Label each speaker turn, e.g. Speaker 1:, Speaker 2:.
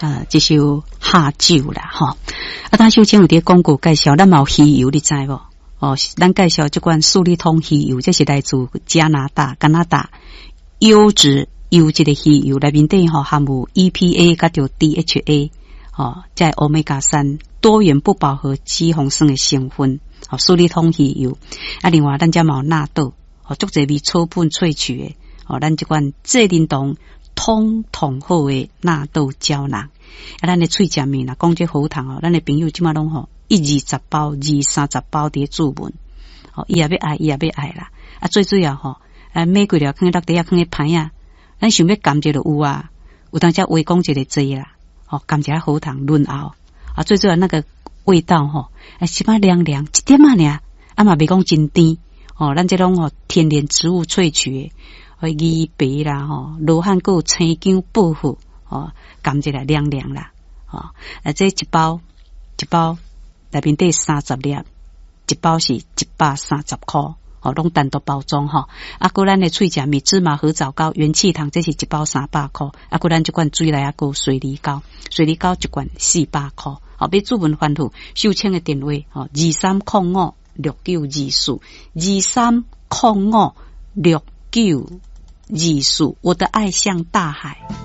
Speaker 1: 这首下酒啦吼。当首先有啲广告介绍，咱有鱼油你知无？咱介绍这款素利通鱼油，这是来自加拿大优质优质的鱼油，内面底含有 EPA 甲着 DHA 在Omega 3多元不饱和脂肪酸的成分，素利通鱼油。另外咱遮嘛有纳豆，足侪味草本萃取的，咱这款智能糖通好的纳豆胶囊。咱的喙食面啦，讲这好糖咱的朋友即马拢120包、230包伫注文，伊也要爱啦。最主要买几条放落地下放个盘啊，咱想要甘蔗就有啊，有当遮微讲一个济啦，甘蔗好糖润喉最主要那个味道起码凉凉一点嘛尔，嘛别讲真甜咱这种天然植物萃取的鱼白啦罗汉果青姜薄荷甘蔗啦凉凉啦这一包内面底30粒，一包是130块拢单独包装还咱的脆食米芝麻合枣糕元气糖，这是一包300块，还咱这款水来水梨膏一罐400块要注文欢呼收签的电话23056924我的爱像大海。